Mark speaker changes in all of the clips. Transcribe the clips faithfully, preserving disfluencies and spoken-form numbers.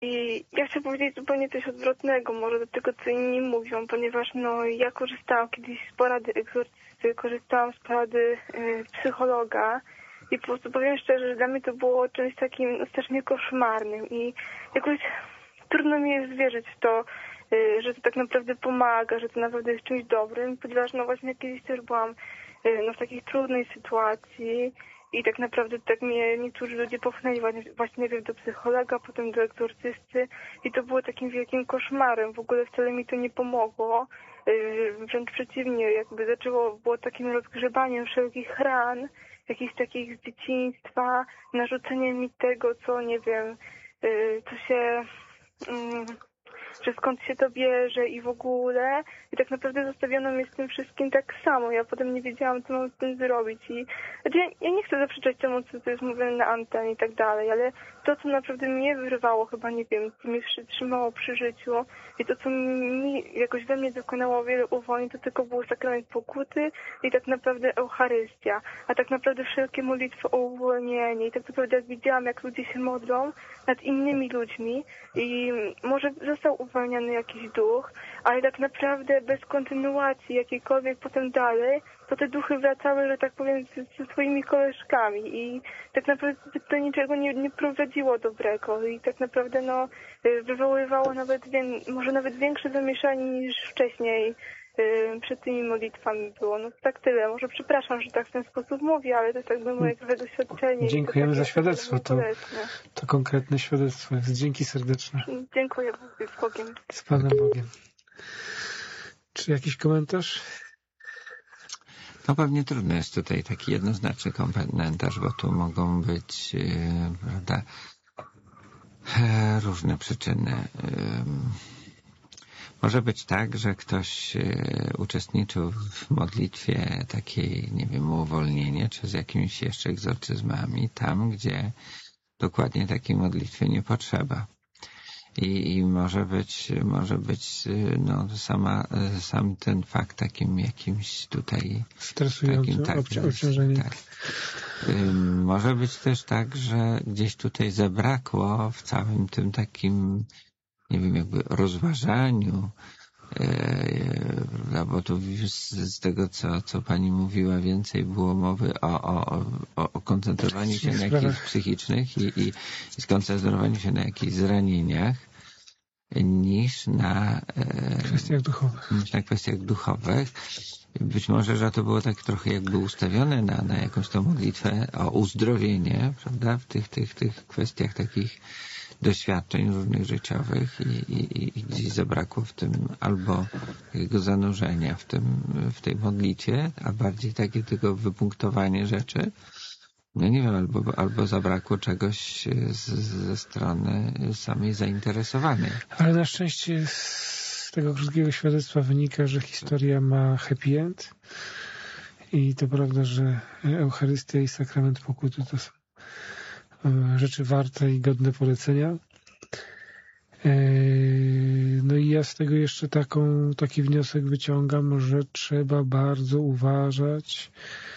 Speaker 1: I ja chcę powiedzieć zupełnie coś odwrotnego może do tego, co inni mówią, ponieważ no ja korzystałam kiedyś z porady egzorcysty, korzystałam z porady y, psychologa i po prostu powiem szczerze, że dla mnie to było czymś takim no, strasznie koszmarnym i jakoś trudno mi jest wierzyć w to, y, że to tak naprawdę pomaga, że to naprawdę jest czymś dobrym, ponieważ no właśnie kiedyś też byłam y, no, w takiej trudnej sytuacji. I tak naprawdę tak mnie niektórzy ludzie popchnęli właśnie najpierw do psychologa, potem do egzorcysty i to było takim wielkim koszmarem. W ogóle wcale mi to nie pomogło. Yy, wręcz przeciwnie, jakby zaczęło, było takim rozgrzebaniem wszelkich ran, jakichś takich z dzieciństwa, narzuceniem mi tego, co nie wiem, yy, co się... Yy, że skąd się to bierze i w ogóle. I tak naprawdę zostawiono mnie z tym wszystkim tak samo. Ja potem nie wiedziałam, co mam z tym zrobić. I znaczy, ja, ja nie chcę zaprzeczać temu, co to jest mówione na antenie i tak dalej, ale to, co naprawdę mnie wyrwało, chyba nie wiem, co mnie trzymało przy życiu i to, co mi jakoś we mnie dokonało wiele uwolnień, to tylko był sakrament pokuty i tak naprawdę Eucharystia. A tak naprawdę wszelkie modlitwy o uwolnienie. I tak naprawdę jak widziałam, jak ludzie się modlą nad innymi ludźmi i może został uwalniany jakiś duch, ale tak naprawdę bez kontynuacji jakiejkolwiek potem dalej, to te duchy wracały, że tak powiem, ze swoimi koleżkami i tak naprawdę do niczego nie, nie prowadziło dobrego i tak naprawdę no wywoływało nawet, może nawet większe zamieszanie niż wcześniej przed tymi modlitwami było. No tak tyle. Może przepraszam, że tak w ten sposób mówię, ale to tak by moje trochę doświadczenie.
Speaker 2: Dziękujemy
Speaker 1: to
Speaker 2: za świadectwo. To, to konkretne świadectwo. Dzięki serdeczne.
Speaker 1: Dziękuję. Z Bogiem.
Speaker 2: Z Panem Bogiem. Czy jakiś komentarz?
Speaker 3: No pewnie trudno jest tutaj taki jednoznaczny komentarz, bo tu mogą być yy, prawda, e, różne przyczyny. Yy, Może być tak, że ktoś uczestniczył w modlitwie takiej, nie wiem, o uwolnienie, czy z jakimiś jeszcze egzorcyzmami, tam, gdzie dokładnie takiej modlitwy nie potrzeba. I, i może być, może być, no, sama, sam ten fakt takim jakimś tutaj
Speaker 2: stresującym,
Speaker 3: takim, tak,
Speaker 2: obciążeniem.
Speaker 3: Tak. Może być też tak, że gdzieś tutaj zabrakło w całym tym takim, nie wiem, jakby rozważaniu, e, bo tu z, z tego, co, co pani mówiła, więcej było mowy o, o, o, o koncentrowaniu się na jakichś psychicznych i, i, i skoncentrowaniu się na jakichś zranieniach, niż na e,
Speaker 2: kwestiach duchowych.
Speaker 3: Niż na kwestiach duchowych. Być może, że to było tak trochę jakby ustawione na, na jakąś tą modlitwę o uzdrowienie, prawda, w tych, tych, tych kwestiach takich doświadczeń różnych życiowych i, i, i gdzieś zabrakło w tym albo takiego zanurzenia w tym, w tej modlitwie, a bardziej takie tylko wypunktowanie rzeczy. No nie wiem, albo, albo zabrakło czegoś z, ze strony samej zainteresowanej.
Speaker 2: Ale na szczęście z tego krótkiego świadectwa wynika, że historia ma happy end i to prawda, że Eucharystia i sakrament pokuty to są rzeczy warte i godne polecenia. No i ja z tego jeszcze taką, taki wniosek wyciągam, że trzeba bardzo uważać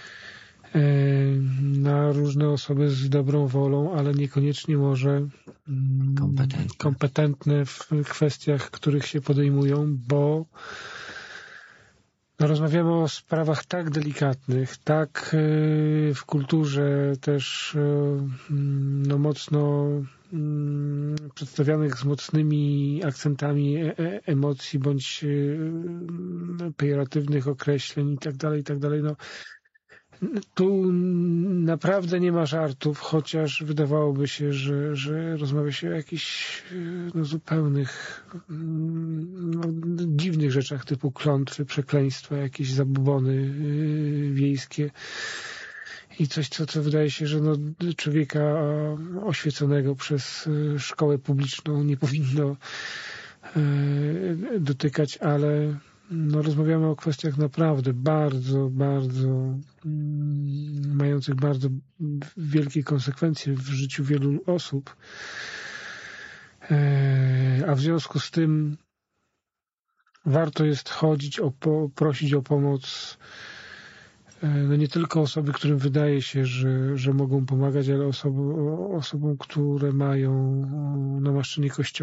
Speaker 2: na różne osoby z dobrą wolą, ale niekoniecznie może
Speaker 3: kompetentne,
Speaker 2: kompetentne w kwestiach, których się podejmują, bo no, rozmawiamy o sprawach tak delikatnych, tak w kulturze też no, mocno przedstawianych z mocnymi akcentami emocji bądź pejoratywnych określeń i tak dalej, i tak dalej. No, tu naprawdę nie ma żartów, chociaż wydawałoby się, że, że rozmawia się o jakichś no, zupełnych no, dziwnych rzeczach typu klątwy, przekleństwa, jakieś zabobony yy, wiejskie i coś, co, co wydaje się, że no, człowieka oświeconego przez szkołę publiczną nie powinno yy, dotykać, ale no, rozmawiamy o kwestiach naprawdę bardzo, bardzo mm, mających bardzo wielkie konsekwencje w życiu wielu osób. E, a w związku z tym warto jest chodzić, o po, prosić o pomoc no nie tylko osoby, którym wydaje się, że, że mogą pomagać, ale osoby, osobom, które mają namaszczenie Kościoła.